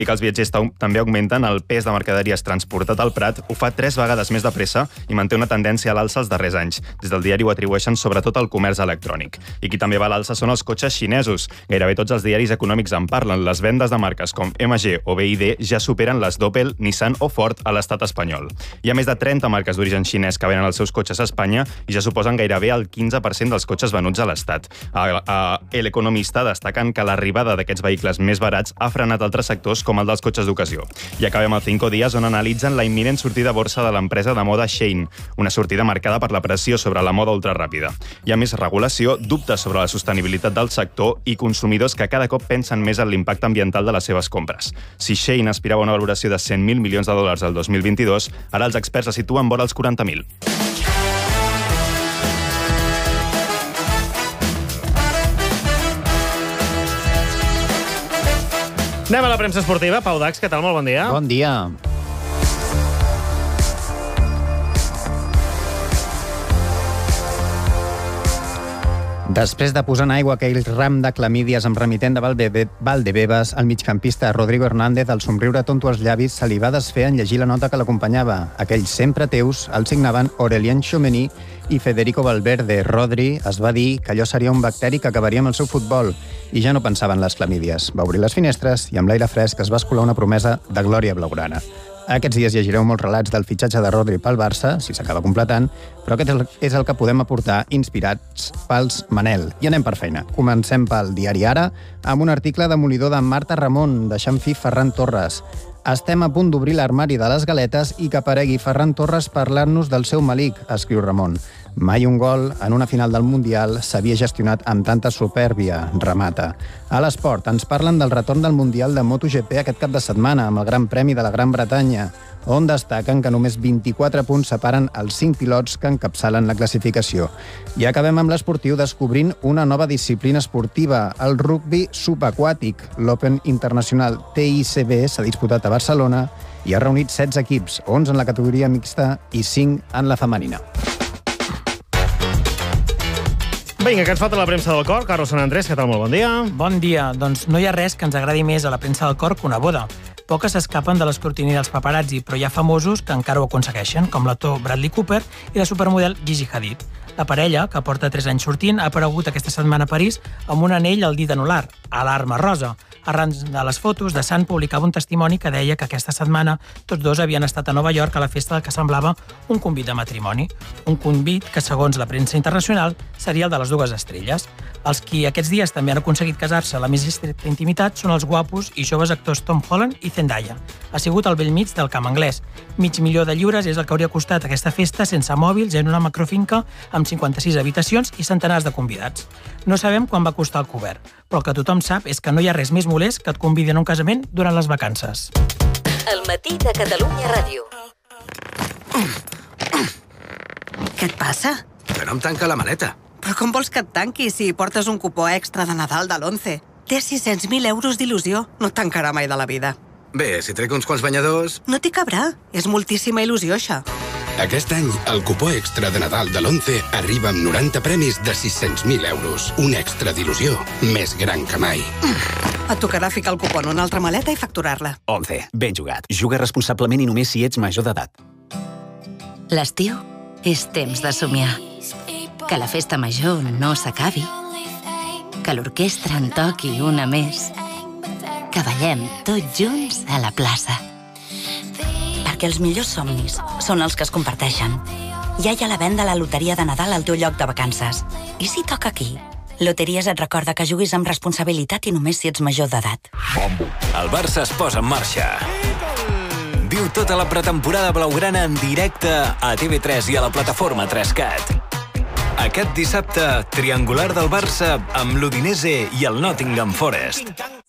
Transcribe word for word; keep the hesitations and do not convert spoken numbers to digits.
i que els viatgers també augmenten, el pes de mercaderies transportat al Prat ho fa tres vegades més de pressa i manté una tendència a l'alça els darrers anys. Des del diari ho atribueixen sobretot al comerç electrònic. I qui també va a l'alça són els cotxes xinesos. Gairebé tots els diaris econòmics en parlen. Les vendes de marques com M G o B Y D ja superen les d'Opel, Nissan o Ford a l'estat espanyol. Hi ha més de trenta marques d'origen xinès que venen els seus cotxes a Espanya i ja suposen gairebé el quinze per cent dels cotxes venuts a l'estat. El Economista destaquen que l'arribada d'aquests vehicles més barats ha frenat altres sectors com el dels cotxes d'ocasió. I acabem el Cinco Días, on analitzen la imminent sortida a borsa de l'empresa de moda Shein, una sortida marcada per la pressió sobre la moda ultraràpida. Hi ha més regulació, dubtes sobre la sostenibilitat del sector i consumidors que cada cop pensen més en l'impacte ambiental de les seves compres. Si Shein aspirava a una valoració de cent mil milions de dòlars el dos mil vint-i-dos, ara els experts la situen vora els quaranta mil. Anem a la premsa esportiva. Pau Dax, què tal? Molt bon dia. Bon dia. Després de posar en aigua aquell ram de clamídies amb remitent de Valdebebas, el migcampista Rodrigo Hernández, al somriure tonto als llavis, se li va desfer en llegir la nota que l'acompanyava. Aquells sempre teus el signaven Aurélien Tchouameni i Federico Valverde. Rodri es va dir que allò seria un bacteri que acabaria amb el seu futbol i ja no pensava en les clamídies. Va obrir les finestres i amb l'aire fresc es va escolar una promesa de glòria blaugrana. Aquests dies llegireu molts relats del fitxatge de Rodri pel Barça, si s'acaba completant, però aquest és el que podem aportar inspirats pels Manel. I anem per feina. Comencem pel diari Ara, amb un article demolidor de Marta Ramon, deixant fi Ferran Torres. Estem a punt d'obrir l'armari de les galetes i que aparegui Ferran Torres parlant-nos del seu malic, escriu Ramon. Mai un gol en una final del Mundial s'havia gestionat amb tanta supèrbia, remata. A l'esport ens parlen del retorn del Mundial de MotoGP aquest cap de setmana amb el Gran Premi de la Gran Bretanya, on destaquen que només vint-i-quatre punts separen els cinc pilots que encapçalen la classificació. I acabem amb l'esportiu descobrint una nova disciplina esportiva, el rugbi subaquàtic. L'Open Internacional T I C B s'ha disputat a Barcelona i ha reunit setze equips, onze en la categoria mixta i cinc en la femenina. Vinga, que ens falta la premsa del cor. Carlos Sant Andrés, què tal? Molt bon dia. Bon dia. Doncs no hi ha res que ens agradi més a la premsa del cor que una boda. Poques s'escapen de l'escrutini dels paparazzi, però hi ha famosos que encara ho aconsegueixen, com l'actor Bradley Cooper i la supermodel Gigi Hadid. La parella, que porta tres anys sortint, ha aparegut aquesta setmana a París amb un anell al dit anular, alarma rosa. Arran de les fotos, The Sun publicava un testimoni que deia que aquesta setmana tots dos havien estat a Nova York a la festa del que semblava un convit de matrimoni. Un convit que, segons la premsa internacional, seria el de les dues estrelles. Els qui aquests dies també han aconseguit casar-se a la més estricta intimitat són els guapos i joves actors Tom Holland i Zendaya. Ha sigut al bell mig del camp anglès. Mig milió de lliures és el que hauria costat aquesta festa sense mòbils en una macrofinca amb cinquanta-sis habitacions i centenars de convidats. No sabem quan va costar el cobert, però el que tothom sap és que no hi ha res més molest que et convidin a un casament durant les vacances. El matí de Catalunya Ràdio. Què et passa? Que no em tanca la maleta. Però com vols que et tanqui si portes un cupó extra de Nadal de l'Once? Té sis-cents mil euros d'il·lusió. No et tancarà mai de la vida. Bé, si trec uns quants banyadors... No t'hi cabrà. És moltíssima il·lusió, això. Aquest any, el cupó extra de Nadal de l'Once arriba amb noranta premis de sis-cents mil euros. Un extra d'il·lusió més gran que mai. Et tocarà ficar el cupó en una altra maleta i facturar-la. Once. Ben jugat. Juga responsablement i només si ets major d'edat. L'estiu és temps de somiar. Que la festa major no s'acabi. Que l'orquestra en toqui una més. Que ballem tots junts a la plaça. Perquè els millors somnis són els que es comparteixen. Ja hi ha la venda a la loteria de Nadal al teu lloc de vacances. I si toca aquí? Loteries et recorda que juguis amb responsabilitat i només si ets major d'edat. El Barça es posa en marxa. Viu tota la pretemporada blaugrana en directe a T V tres i a la plataforma tres cat. Aquest dissabte, triangular del Barça amb l'Udinese i el Nottingham Forest.